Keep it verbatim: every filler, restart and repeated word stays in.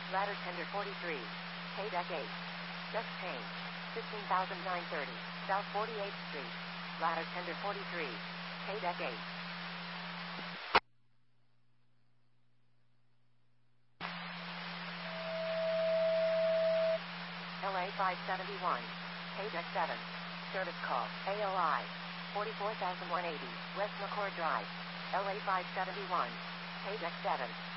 Ladder tender forty-three. Pay deck eight. Just change. fifteen thousand nine hundred thirty. South forty-eighth Street. Ladder tender forty-three. Pay deck eight. L A five seventy-one. Pay deck seven. Service call. A O I. forty-four thousand one hundred eighty. West McCord Drive. L A five seventy-one. Pay deck seven.